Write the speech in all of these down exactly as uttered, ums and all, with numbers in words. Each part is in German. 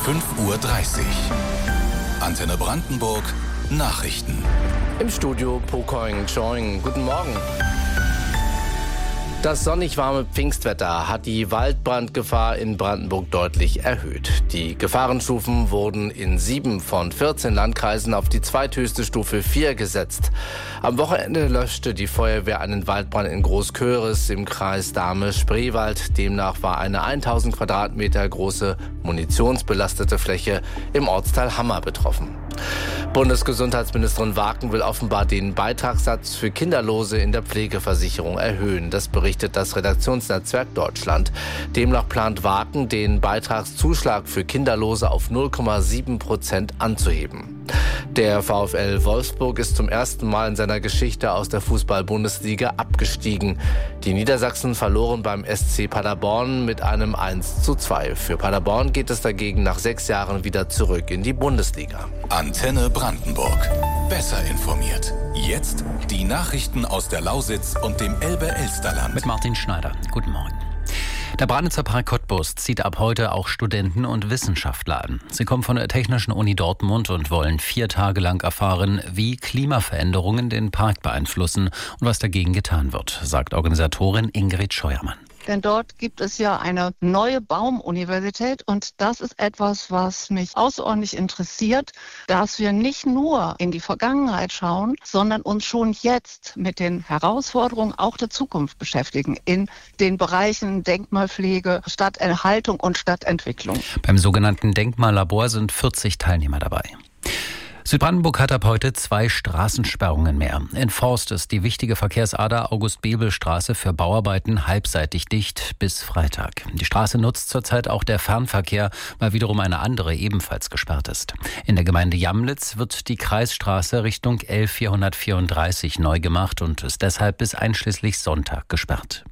fünf Uhr dreißig. Antenne Brandenburg, Nachrichten. Im Studio Pokoing Choing. Guten Morgen. Das sonnig warme Pfingstwetter hat die Waldbrandgefahr in Brandenburg deutlich erhöht. Die Gefahrenstufen wurden in sieben von vierzehn Landkreisen auf die zweithöchste Stufe vier gesetzt. Am Wochenende löschte die Feuerwehr einen Waldbrand in Großköris im Kreis Dahme-Spreewald. Demnach war eine tausend Quadratmeter große munitionsbelastete Fläche im Ortsteil Hammer betroffen. Bundesgesundheitsministerin Waken will offenbar den Beitragssatz für Kinderlose in der Pflegeversicherung erhöhen. Das berichtet das Redaktionsnetzwerk Deutschland. Demnach plant Waken, den Beitragszuschlag für Kinderlose auf null Komma sieben Prozent anzuheben. Der VfL Wolfsburg ist zum ersten Mal in seiner Geschichte aus der Fußball-Bundesliga abgestiegen. Die Niedersachsen verloren beim S C Paderborn mit einem eins zu zwei. Für Paderborn geht es dagegen nach sechs Jahren wieder zurück in die Bundesliga. Antenne Brandenburg. Besser informiert. Jetzt die Nachrichten aus der Lausitz und dem Elbe-Elsterland. Mit Martin Schneider. Guten Morgen. Der Branitzer Park Cottbus zieht ab heute auch Studenten und Wissenschaftler an. Sie kommen von der Technischen Uni Dortmund und wollen vier Tage lang erfahren, wie Klimaveränderungen den Park beeinflussen und was dagegen getan wird, sagt Organisatorin Ingrid Scheuermann. Denn dort gibt es ja eine neue Baumuniversität und das ist etwas, was mich außerordentlich interessiert, dass wir nicht nur in die Vergangenheit schauen, sondern uns schon jetzt mit den Herausforderungen auch der Zukunft beschäftigen in den Bereichen Denkmalpflege, Stadterhaltung und Stadtentwicklung. Beim sogenannten Denkmallabor sind vierzig Teilnehmer dabei. Südbrandenburg hat ab heute zwei Straßensperrungen mehr. In Forst ist die wichtige Verkehrsader August-Bebel-Straße für Bauarbeiten halbseitig dicht bis Freitag. Die Straße nutzt zurzeit auch der Fernverkehr, weil wiederum eine andere ebenfalls gesperrt ist. In der Gemeinde Jamlitz wird die Kreisstraße Richtung L vierhundertvierunddreißig neu gemacht und ist deshalb bis einschließlich Sonntag gesperrt.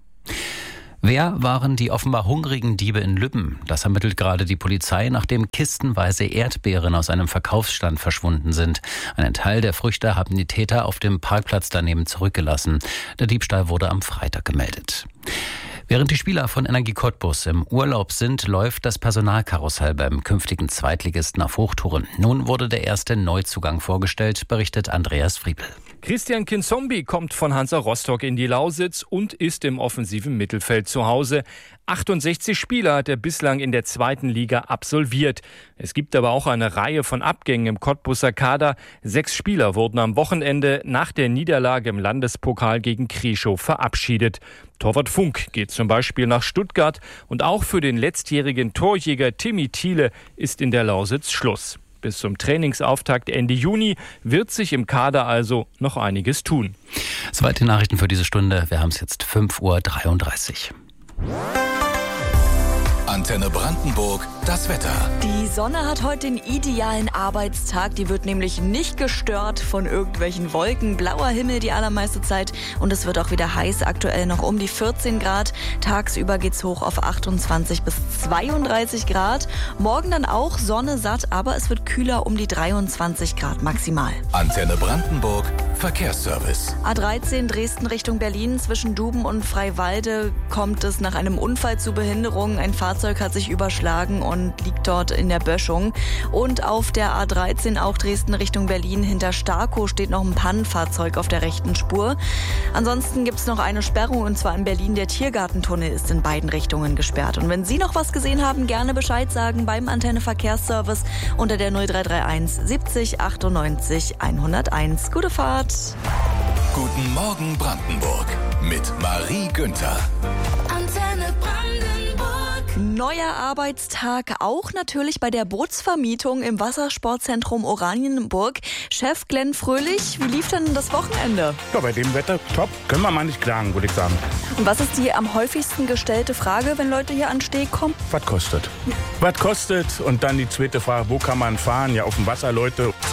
Wer waren die offenbar hungrigen Diebe in Lübben? Das ermittelt gerade die Polizei, nachdem kistenweise Erdbeeren aus einem Verkaufsstand verschwunden sind. Einen Teil der Früchte haben die Täter auf dem Parkplatz daneben zurückgelassen. Der Diebstahl wurde am Freitag gemeldet. Während die Spieler von Energie Cottbus im Urlaub sind, läuft das Personalkarussell beim künftigen Zweitligisten auf Hochtouren. Nun wurde der erste Neuzugang vorgestellt, berichtet Andreas Friebel. Christian Kinzombie kommt von Hansa Rostock in die Lausitz und ist im offensiven Mittelfeld zu Hause. achtundsechzig Spieler hat er bislang in der zweiten Liga absolviert. Es gibt aber auch eine Reihe von Abgängen im Cottbuser Kader. Sechs Spieler wurden am Wochenende nach der Niederlage im Landespokal gegen Krieschow verabschiedet. Torwart Funk geht zum Beispiel nach Stuttgart und auch für den letztjährigen Torjäger Timmy Thiele ist in der Lausitz Schluss. Bis zum Trainingsauftakt Ende Juni wird sich im Kader also noch einiges tun. Soweit die Nachrichten für diese Stunde. Wir haben es jetzt fünf Uhr dreiunddreißig. Antenne Brandenburg, das Wetter. Die Sonne hat heute den idealen Arbeitstag. Die wird nämlich nicht gestört von irgendwelchen Wolken. Blauer Himmel die allermeiste Zeit. Und es wird auch wieder heiß. Aktuell noch um die vierzehn Grad. Tagsüber geht's hoch auf achtundzwanzig bis zweiunddreißig Grad. Morgen dann auch Sonne satt, aber es wird kühler um die dreiundzwanzig Grad maximal. Antenne Brandenburg, Verkehrsservice. A dreizehn Dresden Richtung Berlin. Zwischen Duben und Freiwalde kommt es nach einem Unfall zu Behinderungen. Ein Fahrzeug hat sich überschlagen und liegt dort in der Böschung. Und auf der A dreizehn auch Dresden Richtung Berlin hinter Starkow steht noch ein Pannenfahrzeug auf der rechten Spur. Ansonsten gibt es noch eine Sperrung und zwar in Berlin. Der Tiergartentunnel ist in beiden Richtungen gesperrt. Und wenn Sie noch was gesehen haben, gerne Bescheid sagen beim Antenne Verkehrsservice unter der null drei drei eins siebzig achtundneunzig hunderteins. Gute Fahrt! Guten Morgen Brandenburg mit Marie Günther. Antenne Brandenburg. Neuer Arbeitstag auch natürlich bei der Bootsvermietung im Wassersportzentrum Oranienburg. Chef Glenn Fröhlich, wie lief denn das Wochenende? Ja, bei dem Wetter top. Können wir mal nicht klagen, würde ich sagen. Und was ist die am häufigsten gestellte Frage, wenn Leute hier an Steg kommen? Was kostet? Was kostet? Und dann die zweite Frage, wo kann man fahren? Ja, auf dem Wasser, Leute.